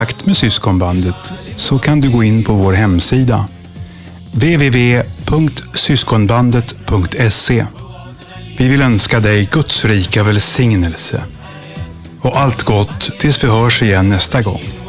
kontakt med Syskonbandet så kan du gå in på vår hemsida www.syskonbandet.se. Vi vill önska dig Guds rika välsignelse och allt gott tills vi hörs igen nästa gång.